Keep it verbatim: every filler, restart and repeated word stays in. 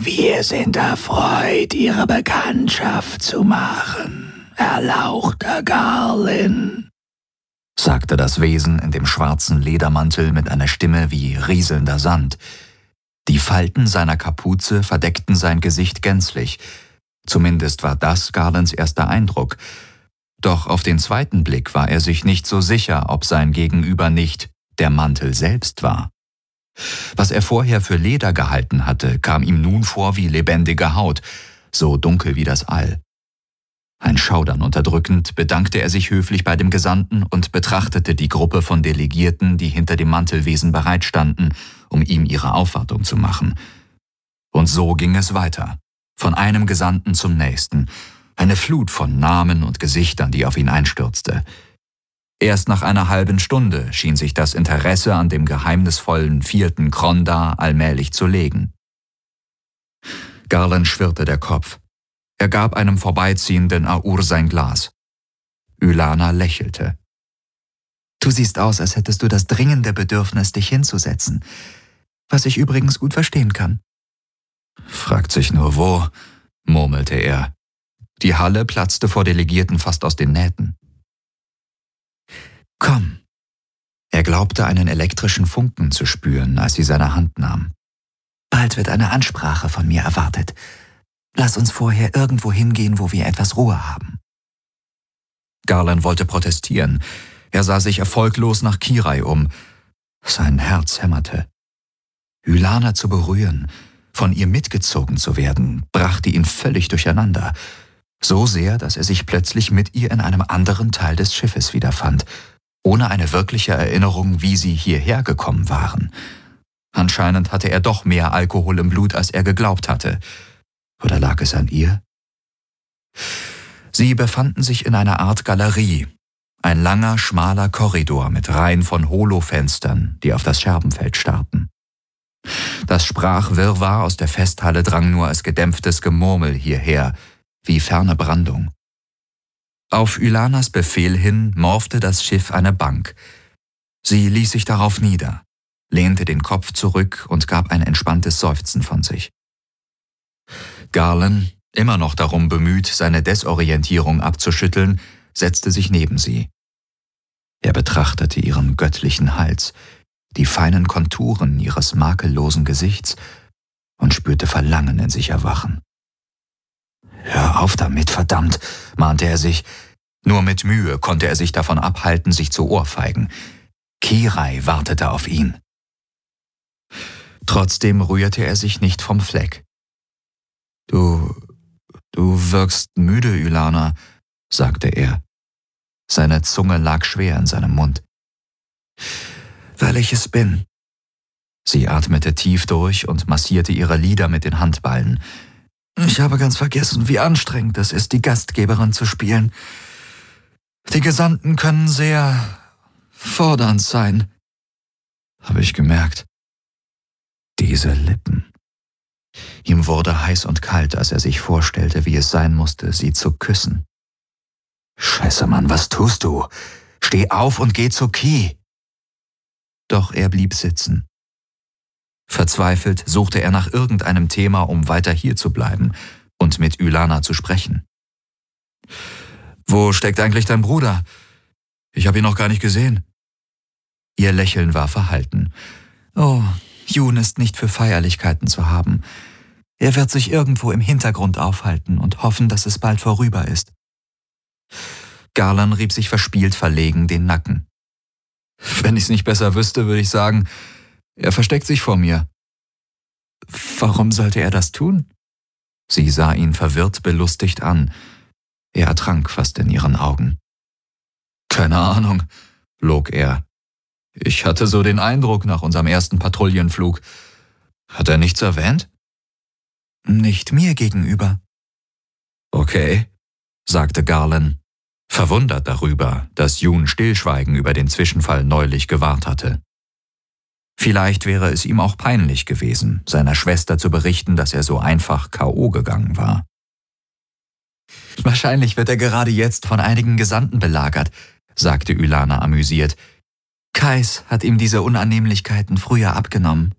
Wir sind erfreut, Ihre Bekanntschaft zu machen, erlauchter Garlin, sagte das Wesen in dem schwarzen Ledermantel mit einer Stimme wie rieselnder Sand. Die Falten seiner Kapuze verdeckten sein Gesicht gänzlich. Zumindest war das Garlins erster Eindruck. Doch auf den zweiten Blick war er sich nicht so sicher, ob sein Gegenüber nicht der Mantel selbst war. Was er vorher für Leder gehalten hatte, kam ihm nun vor wie lebendige Haut, so dunkel wie das All. Ein Schaudern unterdrückend bedankte er sich höflich bei dem Gesandten und betrachtete die Gruppe von Delegierten, die hinter dem Mantelwesen bereitstanden, um ihm ihre Aufwartung zu machen. Und so ging es weiter, von einem Gesandten zum nächsten, eine Flut von Namen und Gesichtern, die auf ihn einstürzte. Erst nach einer halben Stunde schien sich das Interesse an dem geheimnisvollen vierten Krondar allmählich zu legen. Garland schwirrte der Kopf. Er gab einem vorbeiziehenden Aur sein Glas. Ylana lächelte. »Du siehst aus, als hättest du das dringende Bedürfnis, dich hinzusetzen, was ich übrigens gut verstehen kann.« »Fragt sich nur wo«, murmelte er. Die Halle platzte vor Delegierten fast aus den Nähten. »Komm!« Er glaubte, einen elektrischen Funken zu spüren, als sie seine Hand nahm. »Bald wird eine Ansprache von mir erwartet. Lass uns vorher irgendwo hingehen, wo wir etwas Ruhe haben.« Garland wollte protestieren. Er sah sich erfolglos nach Kirai um. Sein Herz hämmerte. Ylana zu berühren, von ihr mitgezogen zu werden, brachte ihn völlig durcheinander. So sehr, dass er sich plötzlich mit ihr in einem anderen Teil des Schiffes wiederfand, ohne eine wirkliche Erinnerung, wie sie hierher gekommen waren. Anscheinend hatte er doch mehr Alkohol im Blut, als er geglaubt hatte. Oder lag es an ihr? Sie befanden sich in einer Art Galerie, ein langer, schmaler Korridor mit Reihen von Holofenstern, die auf das Scherbenfeld starrten. Das Sprachwirrwarr aus der Festhalle drang nur als gedämpftes Gemurmel hierher, wie ferne Brandung. Auf Ylanas Befehl hin morfte das Schiff eine Bank. Sie ließ sich darauf nieder, lehnte den Kopf zurück und gab ein entspanntes Seufzen von sich. Garland, immer noch darum bemüht, seine Desorientierung abzuschütteln, setzte sich neben sie. Er betrachtete ihren göttlichen Hals, die feinen Konturen ihres makellosen Gesichts und spürte Verlangen in sich erwachen. »Hör auf damit, verdammt«, mahnte er sich. Nur mit Mühe konnte er sich davon abhalten, sich zu ohrfeigen. Kirai wartete auf ihn. Trotzdem rührte er sich nicht vom Fleck. »Du, du wirkst müde, Ylana«, sagte er. Seine Zunge lag schwer in seinem Mund. »Weil ich es bin.« Sie atmete tief durch und massierte ihre Lider mit den Handballen. »Ich habe ganz vergessen, wie anstrengend es ist, die Gastgeberin zu spielen. Die Gesandten können sehr fordernd sein.« »Habe ich gemerkt.« Diese Lippen. Ihm wurde heiß und kalt, als er sich vorstellte, wie es sein musste, sie zu küssen. »Scheiße, Mann, was tust du? Steh auf und geh zu Ki!« Doch er blieb sitzen. Verzweifelt suchte er nach irgendeinem Thema, um weiter hier zu bleiben und mit Ylana zu sprechen. »Wo steckt eigentlich dein Bruder? Ich habe ihn noch gar nicht gesehen.« Ihr Lächeln war verhalten. »Oh, Jun ist nicht für Feierlichkeiten zu haben. Er wird sich irgendwo im Hintergrund aufhalten und hoffen, dass es bald vorüber ist.« Garland rieb sich verspielt verlegen den Nacken. »Wenn ich's nicht besser wüsste, würde ich sagen, er versteckt sich vor mir.« »Warum sollte er das tun?« Sie sah ihn verwirrt belustigt an. Er ertrank fast in ihren Augen. »Keine Ahnung«, log er. »Ich hatte so den Eindruck nach unserem ersten Patrouillenflug. Hat er nichts erwähnt?« »Nicht mir gegenüber.« »Okay«, sagte Garland, verwundert darüber, dass Jun Stillschweigen über den Zwischenfall neulich gewahrt hatte. Vielleicht wäre es ihm auch peinlich gewesen, seiner Schwester zu berichten, dass er so einfach K O gegangen war. »Wahrscheinlich wird er gerade jetzt von einigen Gesandten belagert«, sagte Ylana amüsiert. »Kais hat ihm diese Unannehmlichkeiten früher abgenommen.«